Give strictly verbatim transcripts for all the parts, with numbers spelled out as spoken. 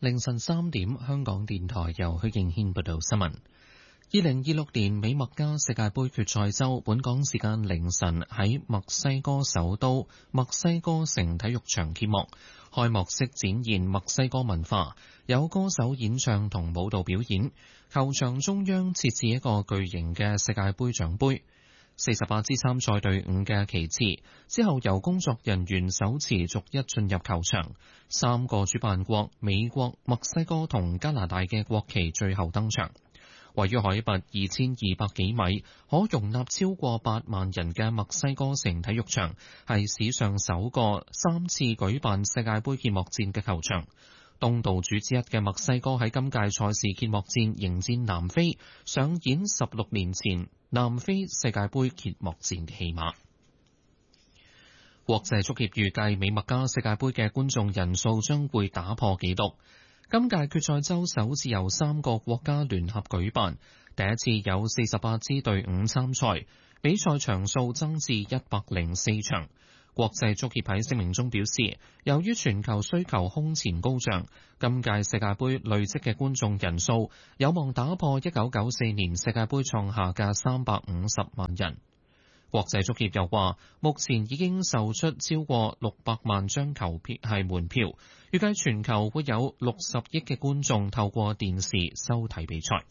凌晨三點，香港電台由許敬軒報道新聞。二零二六年美墨加世界盃決賽周，本港時間凌晨喺墨西哥首都墨西哥城體育場揭幕。開幕式展現墨西哥文化，有歌手演唱同舞蹈表演。球場中央設置一個巨型嘅世界盃獎盃。四十八支參賽隊伍嘅旗幟之後由工作人員手持逐一進入球場。三個主辦國美國、墨西哥同加拿大嘅國旗最後登場。位於海拔二千二百幾米，可容納超過八萬人嘅墨西哥城體育場，係史上首個三次舉辦世界盃揭幕戰嘅球場。東道主之一嘅墨西哥喺今屆賽事揭幕戰迎戰南非，上演十六年前南非世界盃揭幕戰嘅戲碼。國際足協預計美墨加世界盃嘅觀眾人數將會打破紀錄。今屆決賽周首次由三個國家聯合舉辦，第一次有四十八支隊伍參賽，比賽場數增至一百零四場。國際足協喺聲明中表示，由於全球需求空前高漲，今屆世界盃累積嘅觀眾人數有望打破一九九四年世界盃創下嘅三百五十萬人。國際足協又話，目前已經售出超過六百萬張球票係門票，預計全球會有六十億嘅觀眾透過電視收睇比賽。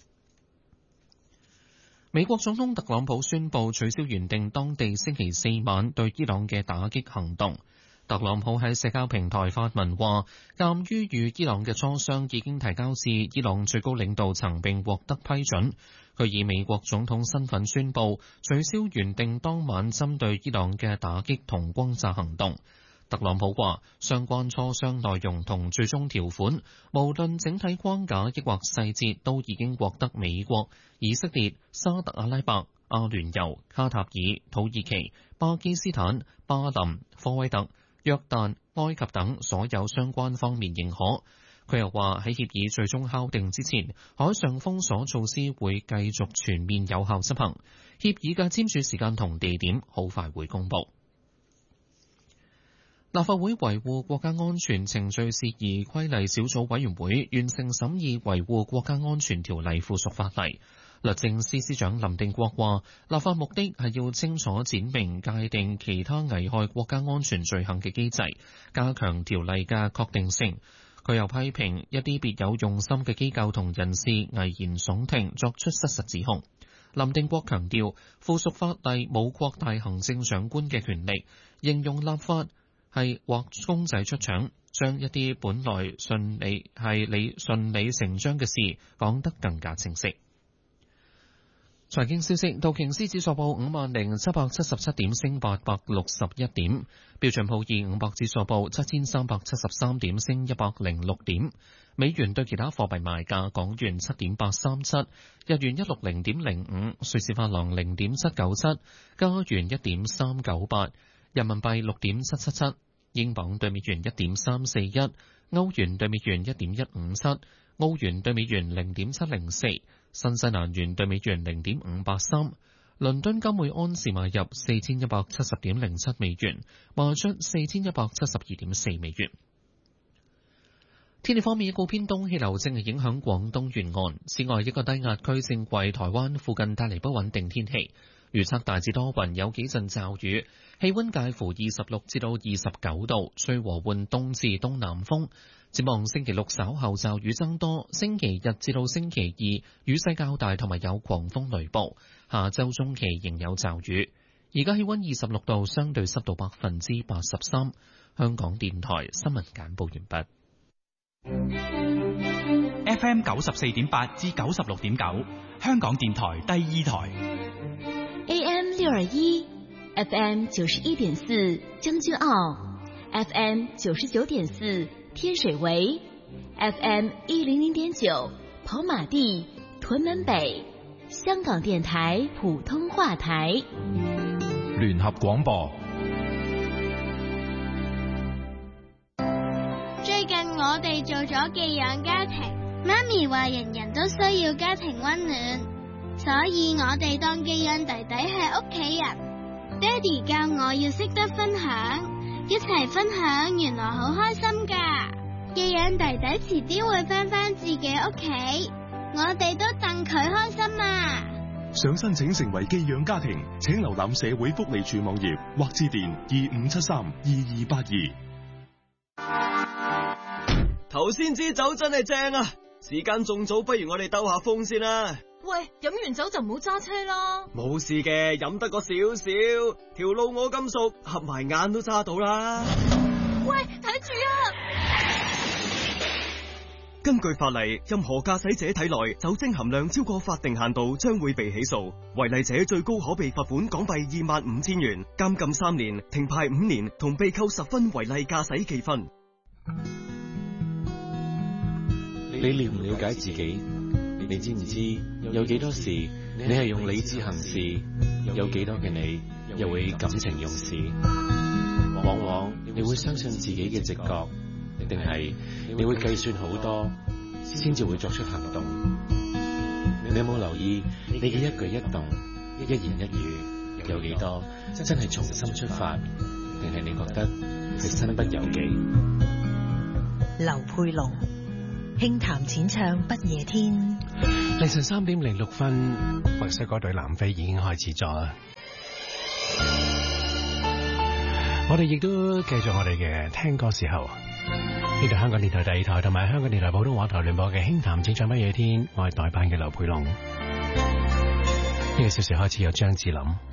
美國總統特朗普宣布取消原定當地星期四晚對伊朗嘅打擊行動。特朗普喺社交平台發文話，鑑於與伊朗嘅磋商已經提交至伊朗最高領導層並獲得批准，佢以美國總統身份宣布取消原定當晚針對伊朗嘅打擊同轟炸行動。特朗普話，相關磋商內容同最終條款，無論整體框架抑或細節，都已經獲得美國、以色列、沙特阿拉伯、阿聯酋、卡塔爾、土耳其、巴基斯坦、巴林、科威特、約旦、埃及等所有相關方面認可。佢又話，喺協議最終敲定之前，海上封鎖措施會繼續全面有效執行。協議嘅簽署時間同地點好快會公佈。立法會維護國家安全程序事宜規例小組委員會完成審議維護國家安全條例附屬法例。律政司司長林定國話，立法目的係要清楚闡明界定其他危害國家安全罪行嘅機制，加強條例嘅確定性。佢又批評一啲別有用心嘅機構同人士危言聳聽，作出失實指控。林定國強調，附屬法例冇擴大行政長官嘅權力，形容立法係畫公仔出腸，將一啲本來順理係理順理成章嘅事講得更加清晰。財經消息，道瓊斯指數報五萬零七百七十七點，升八百六十一點；標準普爾五百指數報七千三百七十三點，升一百零六點。美元對其他貨幣賣價：港元七點八三七，日元一六零點零五，瑞士法郎零點七九七，加元一點三九八，人民幣六點七七七，英鎊對美元一點三四一，歐元對美元一點一五七，澳元對美元零點七零四。新西蘭元對美元零點五八三，倫敦金每安士買入四千一百七十點零七美元，賣出四千一百七十二點四美元。天氣方面，一股偏東氣流正係影響廣東沿岸，此外一個低壓區正為台灣附近帶嚟不穩定天氣。預測大致多雲，有幾陣驟雨，氣溫介乎二十六至到二十九度，吹和緩東至東南風。展望星期六稍後驟雨增多，星期日至到星期二雨勢較大，同埋有狂風雷暴。下周中期仍有驟雨。而家氣溫二十六度，相對濕度百分之八十三。香港電台新聞簡報完畢。 F M 九十四點八至九十六點九，香港電台第二台。 A M 六二一 ，F M 九十一點四，將軍澳 ，F M 九十九點四。天水圍 F M 一零零點九，跑馬地、屯門北，香港電台普通話台。 聯合廣播。 最近我哋做咗寄養家庭，媽咪話人人都需要家庭溫暖，所以我哋當寄養弟弟係屋企人。爹哋教我要識得分享。一齊分享，原來好開心㗎！寄養養弟弟遲啲會返返自己屋企，我哋都戥佢開心啊！ 想申請成為寄養家庭，請瀏覽社會福利署網頁或致電二五七三二二八二。 頭先支酒真係正啊！時間仲早，不如我哋兜下風先啦。 喂，飲完酒就唔好揸車啦。 冇事嘅，飲得個少少，條路我咁熟，合埋眼都揸到啦。 喂，睇住啊！ 根據法例，任何駕駛者體內酒精含量超過法定限度，將會被起訴。違例者最高可被罰款港幣二萬五千元、監禁三年、停牌五年，同被扣十分違例駕駛記分。 你了唔了解自己？你知唔知有幾多時你係用理智行事，有幾多嘅你又會感情用事？往往你會相信自己嘅直覺，定係你會計算好多先至會作出行動？你有冇留意你嘅一舉一動、一言一語有幾多真係從心出發，定係你覺得係身不由己？ 劉佩龍輕談淺唱不夜天， 凌晨三點零六分，墨西哥對南非已經開始咗啦。我哋亦都繼續我哋嘅聽歌時候，呢度香港電台第二台同埋香港電台普通話台聯播嘅輕談淺唱不夜天，我係代班嘅劉佩龍。呢個小時開始有張智霖。